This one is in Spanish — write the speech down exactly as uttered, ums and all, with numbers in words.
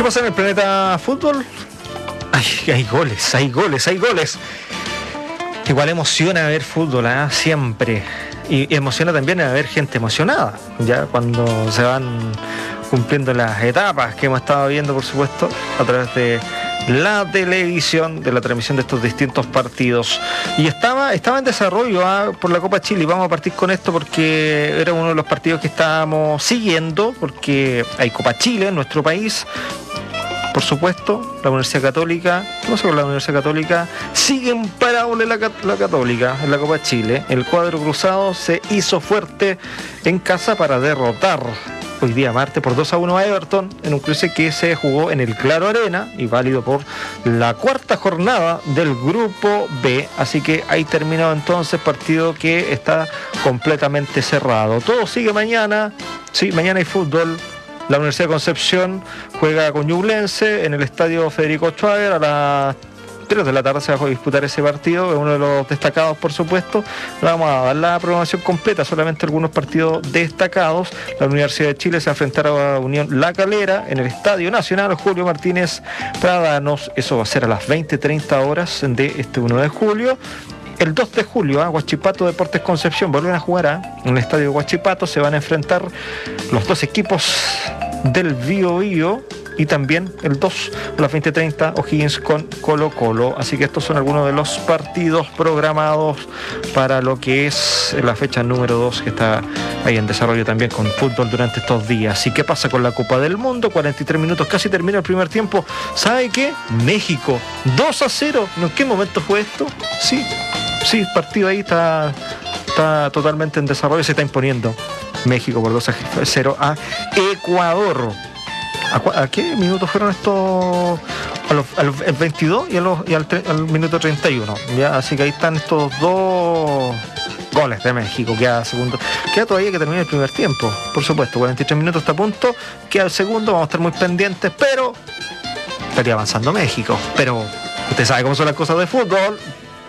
pasa en el planeta fútbol? Hay, hay goles, hay goles, hay goles. Igual emociona ver fútbol, ¿eh? Siempre. Y, y emociona también ver gente emocionada, ya cuando se van cumpliendo las etapas que hemos estado viendo, por supuesto, a través de la televisión, de la transmisión de estos distintos partidos. Y estaba, estaba en desarrollo ¿eh? por la Copa Chile. Vamos a partir con esto porque era uno de los partidos que estábamos siguiendo, porque hay Copa Chile en nuestro país. Por supuesto, la Universidad Católica, ¿qué pasa con la Universidad Católica? Sigue imparable la, la Católica en la Copa Chile. El cuadro cruzado se hizo fuerte en casa para derrotar hoy día martes por dos a uno a Everton en un cruce que se jugó en el Claro Arena y válido por la cuarta jornada del Grupo B. Así que ahí terminó entonces partido que está completamente cerrado. Todo sigue mañana, sí, mañana hay fútbol. La Universidad de Concepción juega con Ñublense en el estadio Federico Schwager a las tres de la tarde. Se va a disputar ese partido, es uno de los destacados, por supuesto. No vamos a dar la programación completa, solamente algunos partidos destacados. La Universidad de Chile se va a enfrentar a Unión La Calera en el Estadio Nacional Julio Martínez Pradanos. Eso va a ser a las veinte treinta horas de este uno de julio. El dos de julio, ¿eh? Huachipato Deportes Concepción vuelven a jugar ¿eh? en el estadio Huachipato. Se van a enfrentar los dos equipos del Bío Bío. Y también el dos a las veinte treinta O'Higgins con Colo Colo. Así que estos son algunos de los partidos programados para lo que es la fecha número dos que está ahí en desarrollo también con fútbol durante estos días. ¿Y qué pasa con la Copa del Mundo? cuarenta y tres minutos, casi termina el primer tiempo. ¿Sabe qué? México, dos a cero. ¿En qué momento fue esto? Sí, sí, el partido ahí está, está totalmente en desarrollo. Se está imponiendo México por dos a cero a Ecuador. ¿A, ¿A qué minutos fueron estos? A los, a los el veintidós y, a los, y al, al minuto treinta y uno. ¿Ya? Así que ahí están estos dos goles de México. Queda segundo. Queda todavía que termine el primer tiempo. Por supuesto, cuarenta y tres minutos está a punto. Queda el segundo, vamos a estar muy pendientes, pero estaría avanzando México. Pero usted sabe cómo son las cosas de fútbol.